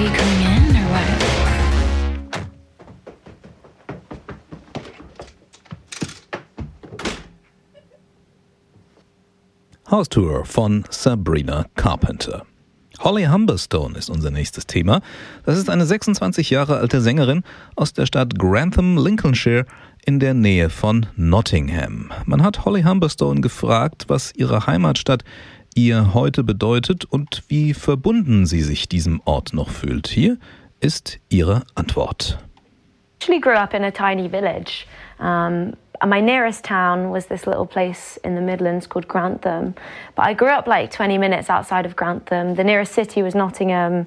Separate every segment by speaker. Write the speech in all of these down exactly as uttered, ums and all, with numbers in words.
Speaker 1: you coming in or what?
Speaker 2: Haustour von Sabrina Carpenter. Holly Humberstone ist unser nächstes Thema. Das ist eine sechsundzwanzig Jahre alte Sängerin aus der Stadt Grantham, Lincolnshire, in der Nähe von Nottingham. Man hat Holly Humberstone gefragt, was ihre Heimatstadt ihr heute bedeutet und wie verbunden sie sich diesem Ort noch fühlt. Hier ist ihre Antwort.
Speaker 3: I actually grew up in a tiny village. Um, my nearest town was this little place in the Midlands called Grantham. But I grew up like twenty minutes outside of Grantham. The nearest city was Nottingham.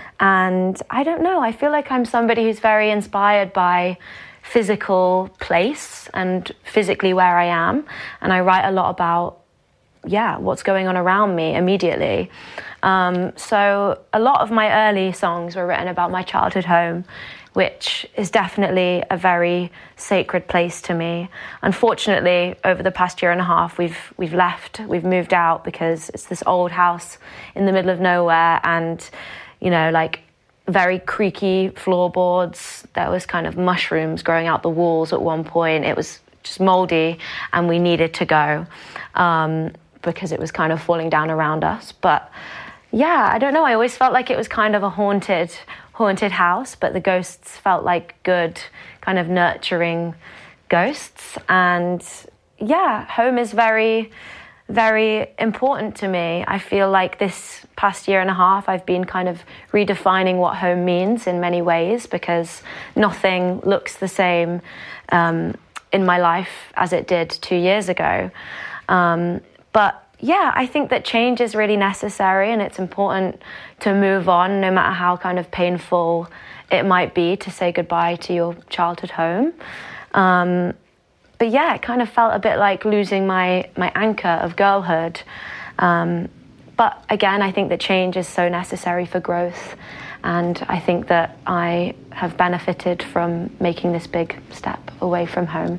Speaker 3: And I don't know, I feel like I'm somebody who's very inspired by physical place and physically where I am. And I write a lot about, yeah, what's going on around me immediately. Um, so a lot of my early songs were written about my childhood home, which is definitely a very sacred place to me. Unfortunately, over the past year and a half, we've we've left, we've moved out because it's this old house in the middle of nowhere and, you know, like very creaky floorboards. There was kind of mushrooms growing out the walls at one point. It was just moldy and we needed to go um, because it was kind of falling down around us. But yeah, I don't know, I always felt like it was kind of a haunted haunted house, but the ghosts felt like good, kind of nurturing ghosts. And yeah, home is very, very important to me. I feel like this past year and a half, I've been kind of redefining what home means in many ways because nothing looks the same um, in my life as it did two years ago. Um, but yeah, I think that change is really necessary and it's important to move on no matter how kind of painful it might be to say goodbye to your childhood home. Um, but yeah, it kind of felt a bit like losing my, my anchor of girlhood. Um, but again, I think that change is so necessary for growth and I think that I have benefited from making this big step away from home.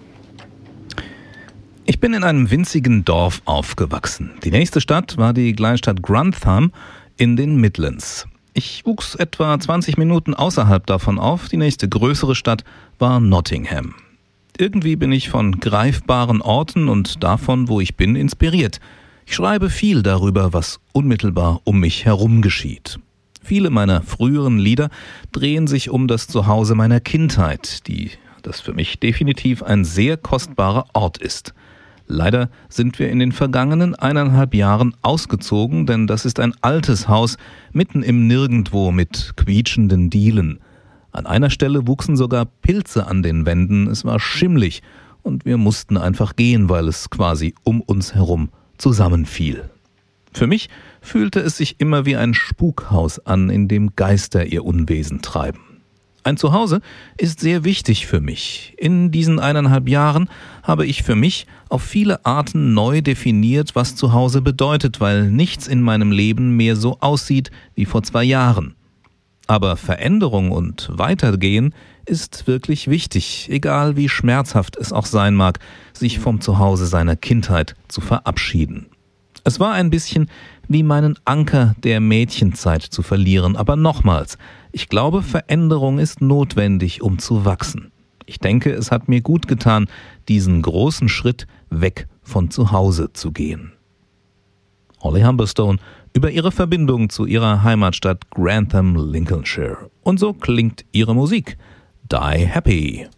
Speaker 2: Ich bin in einem winzigen Dorf aufgewachsen. Die nächste Stadt war die Kleinstadt Grantham in den Midlands. Ich wuchs etwa zwanzig Minuten außerhalb davon auf. Die nächste größere Stadt war Nottingham. Irgendwie bin ich von greifbaren Orten und davon, wo ich bin, inspiriert. Ich schreibe viel darüber, was unmittelbar um mich herum geschieht. Viele meiner früheren Lieder drehen sich um das Zuhause meiner Kindheit, die das für mich definitiv ein sehr kostbarer Ort ist. Leider sind wir in den vergangenen eineinhalb Jahren ausgezogen, denn das ist ein altes Haus mitten im Nirgendwo mit quietschenden Dielen. An einer Stelle wuchsen sogar Pilze an den Wänden, es war schimmlig und wir mussten einfach gehen, weil es quasi um uns herum zusammenfiel. Für mich fühlte es sich immer wie ein Spukhaus an, in dem Geister ihr Unwesen treiben. Ein Zuhause ist sehr wichtig für mich. In diesen eineinhalb Jahren habe ich für mich auf viele Arten neu definiert, was Zuhause bedeutet, weil nichts in meinem Leben mehr so aussieht wie vor zwei Jahren. Aber Veränderung und Weitergehen ist wirklich wichtig, egal wie schmerzhaft es auch sein mag, sich vom Zuhause seiner Kindheit zu verabschieden. Es war ein bisschen wie meinen Anker der Mädchenzeit zu verlieren, aber nochmals, ich glaube, Veränderung ist notwendig, um zu wachsen. Ich denke, es hat mir gut getan, diesen großen Schritt weg von zu Hause zu gehen. Holly Humberstone über ihre Verbindung zu ihrer Heimatstadt Grantham, Lincolnshire. Und so klingt ihre Musik. Die Happy.